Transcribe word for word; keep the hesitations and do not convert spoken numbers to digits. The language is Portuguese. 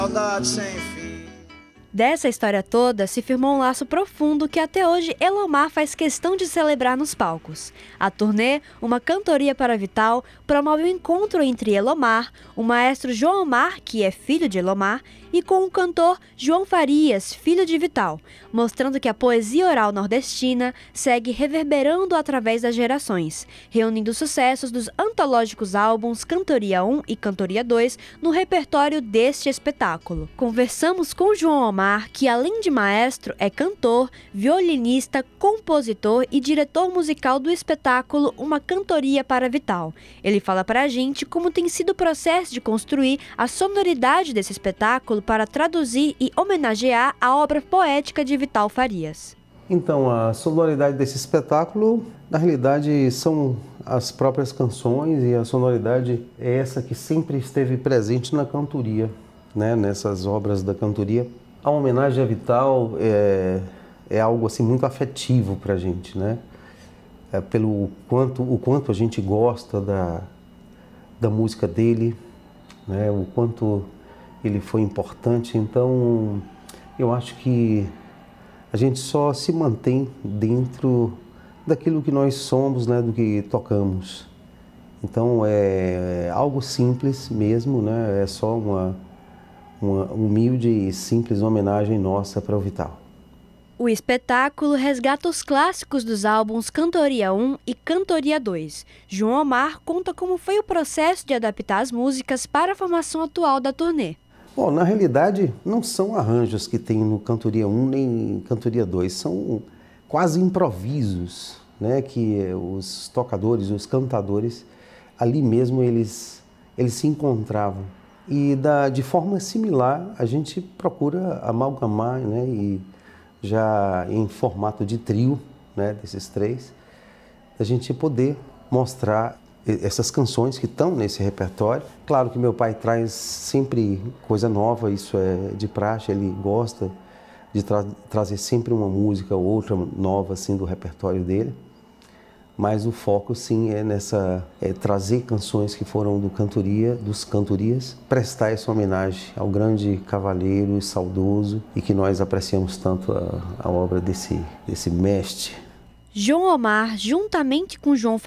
Saudade sem fim. Dessa história toda se firmou um laço profundo que até hoje Elomar faz questão de celebrar nos palcos. A turnê, uma cantoria para Vital, promove o encontro entre Elomar, o maestro João Omar, que é filho de Elomar, e com o cantor João Farias, filho de Vital, mostrando que a poesia oral nordestina segue reverberando através das gerações, reunindo sucessos dos antológicos álbuns Cantoria um e Cantoria dois no repertório deste espetáculo. Conversamos com João Omar, que além de maestro, é cantor, violinista, compositor e diretor musical do espetáculo Uma Cantoria para Vital. Ele fala pra gente como tem sido o processo de construir a sonoridade desse espetáculo para traduzir e homenagear a obra poética de Vital Farias. Então, a sonoridade desse espetáculo, na realidade, são as próprias canções, e a sonoridade é essa que sempre esteve presente na cantoria, né? Nessas obras da cantoria. A homenagem a Vital é, é algo assim muito afetivo para a gente, né? É pelo quanto, o quanto a gente gosta da, da música dele, né? O quanto ele foi importante. Então, eu acho que a gente só se mantém dentro daquilo que nós somos, né? Do que tocamos. Então, é algo simples mesmo, né? É só uma... uma humilde e simples homenagem nossa para o Vital. O espetáculo resgata os clássicos dos álbuns Cantoria um e Cantoria dois. João Omar conta como foi o processo de adaptar as músicas para a formação atual da turnê. Bom, na realidade, não são arranjos que tem no Cantoria um nem Cantoria dois, são quase improvisos, né? Que os tocadores, os cantadores, ali mesmo eles, eles se encontravam. E da, de forma similar, a gente procura amalgamar, né, e já em formato de trio, né, desses três, a gente poder mostrar essas canções que estão nesse repertório. Claro que meu pai traz sempre coisa nova, isso é de praxe, ele gosta de tra trazer sempre uma música ou outra nova assim, do repertório dele. Mas o foco, sim, é nessa é trazer canções que foram do cantoria, dos cantorias, prestar essa homenagem ao grande cavaleiro e saudoso e que nós apreciamos tanto a, a obra desse, desse mestre. João Omar, juntamente com João